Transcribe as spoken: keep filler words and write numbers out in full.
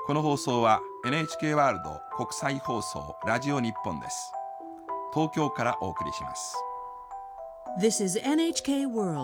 この放送は エヌエイチケー ワールド国際放送ラジオ日本です。東京からお送りします。 This is エヌエイチケー World